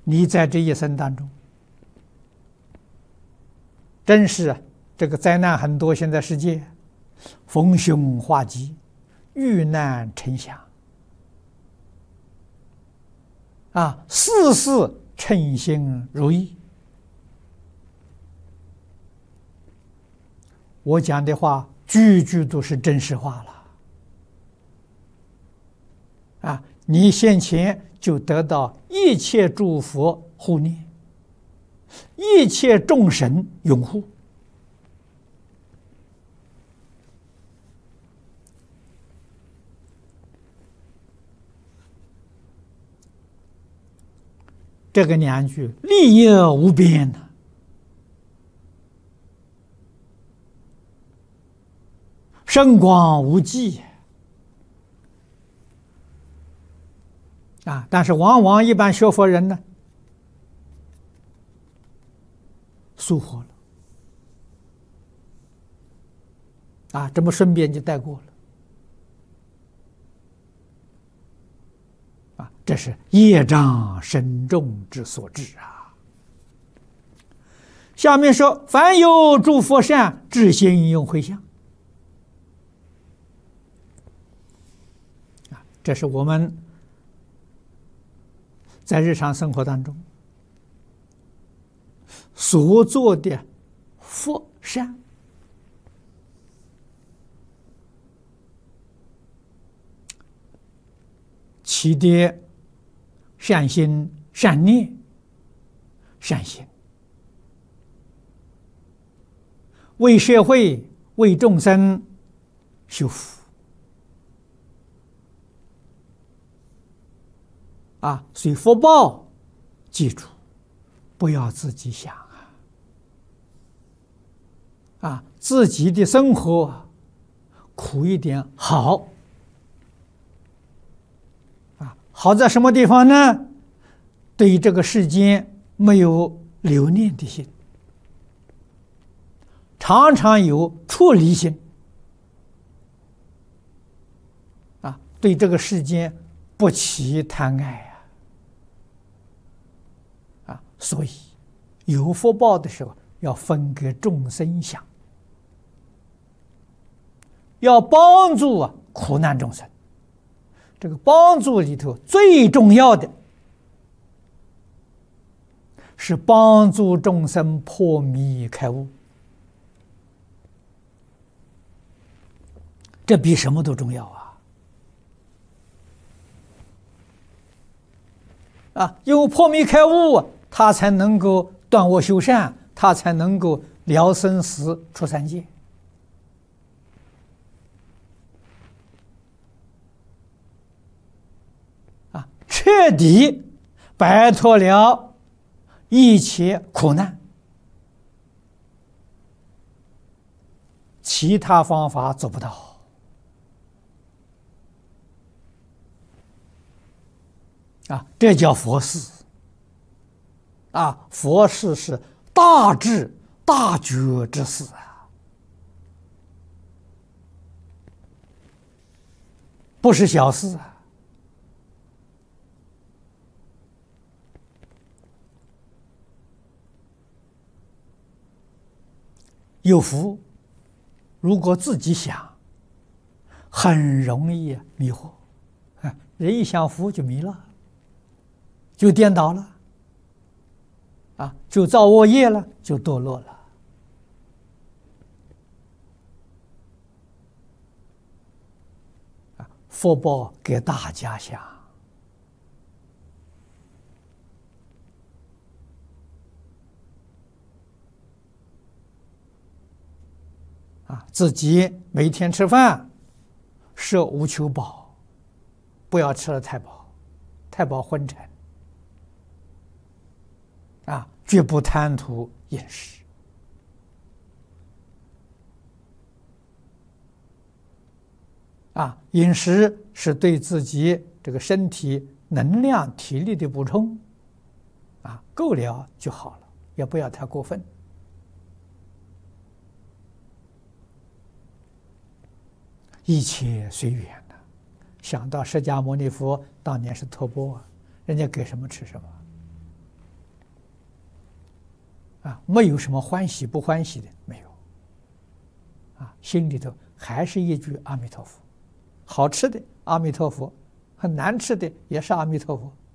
你在这一生当中，真是这个灾难很多，现在世界逢凶化吉，遇难成祥啊，事事称心如意。我讲的话句句都是真实话了啊！你先前就得到一切诸佛护念，一切众神拥护。这个两句利益无边呐，圣光无际啊！但是往往一般学佛人呢，疏忽了啊，这么顺便就带过了啊！这是业障深重之所致啊。下面说：凡有诸佛善，至心用回向。这是我们在日常生活当中所做的佛善，起的善心、善念、善行，为社会、为众生修福啊！所以福报，记住，不要自己想啊！自己的生活苦一点好啊！好在什么地方呢？对这个世间没有留念的心，常常有出离心啊！对这个世间不起贪爱啊！所以有福报的时候，要分给众生想，要帮助苦难众生。这个帮助里头最重要的是帮助众生破迷开悟，这比什么都重要啊！因为破迷开悟他才能够断恶修善，他才能够了生死出三界啊，彻底摆脱了一切苦难，其他方法做不到啊！这叫佛事啊！佛事是大智大觉之事啊，不是小事啊！有福，如果自己想，很容易迷惑啊！人一想福就迷了，就颠倒了啊，就造恶业了，就堕落了啊！福报给大家想啊，自己每天吃饭摄无求饱，不要吃得太饱，太饱昏沉啊，绝不贪图饮食啊！饮食是对自己这个身体能量、体力的补充啊，够了就好了，也不要太过分。一切随缘的，想到释迦牟尼佛当年是托钵人家给什么吃什么没有什么欢喜不欢喜的，没有。心里头还是一句阿弥陀佛，好吃的阿弥陀佛，很难吃的也是阿弥陀佛。